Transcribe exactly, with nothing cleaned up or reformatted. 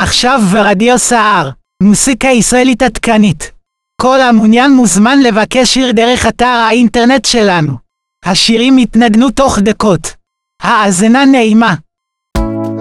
עכשיו ברדיו סער, מוסיקה ישראלית עדכנית. כל המעוניין מוזמן לבקש שיר דרך אתר האינטרנט שלנו. השירים יתנגנו תוך דקות. האזנה נעימה.